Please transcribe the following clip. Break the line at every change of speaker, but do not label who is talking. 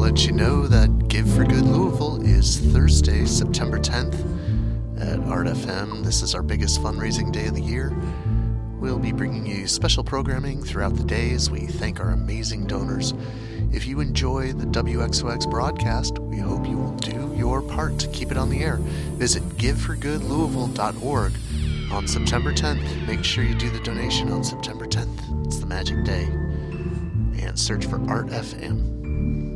let you know that Give for Good Louisville is Thursday, September 10th at Art FM. This is our biggest fundraising day of the year. We'll be bringing you special programming throughout the day as we thank our amazing donors. If you enjoy the WXOX broadcast, we hope you will do your part to keep it on the air. Visit giveforgoodlouisville.org on September 10th. Make sure you do the donation on September 10th. It's the magic day. And search for Art FM.